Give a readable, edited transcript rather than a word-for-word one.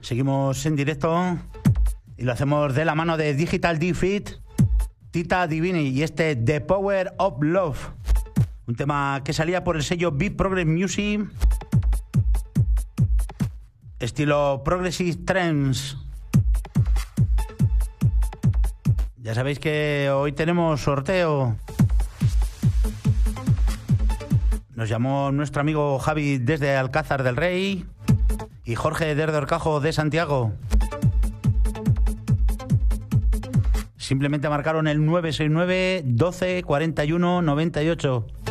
Seguimos en directo y lo hacemos de la mano de Digital Defeat, Tita Divini y este The Power of Love, un tema que salía por el sello Big Progress Music, estilo Progressive Trance. Ya sabéis que hoy tenemos sorteo. Nos llamó nuestro amigo Javi desde Alcázar del Rey y Jorge desde Horcajo de Santiago. Simplemente marcaron el 969 12 41 98.